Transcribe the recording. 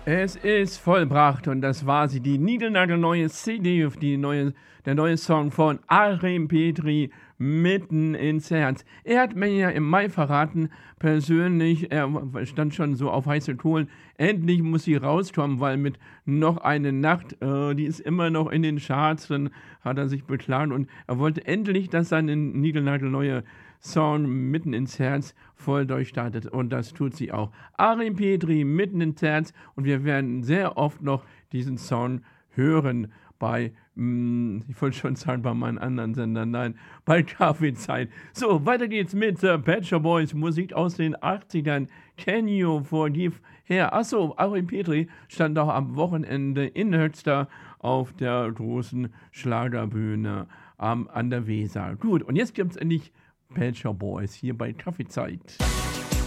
Es ist vollbracht und das war sie, die niegelnagelneue CD, der neue Song von Arim Petri, Mitten ins Herz. Er hat mir ja im Mai verraten, persönlich, er stand schon so auf heiße Kohlen, endlich muss sie rauskommen, weil mit noch eine Nacht, die ist immer noch in den Charts, dann hat er sich beklagt und er wollte endlich, dass seine niegelnagelneue Song Mitten ins Herz voll durchstartet und das tut sie auch. Arim Petri, Mitten ins Herz und wir werden sehr oft noch diesen Song hören bei, ich wollte schon sagen, bei meinen anderen Sendern, nein, bei Kaffeezeit. So, weiter geht's mit Pet Shop Boys, Musik aus den 80ern. Can You Forgive Her? Achso, Arim Petri stand auch am Wochenende in Höxter auf der großen Schlagerbühne an der Weser. Gut, und jetzt gibt's endlich Pet Shop Boys hier bei Kaffeezeit.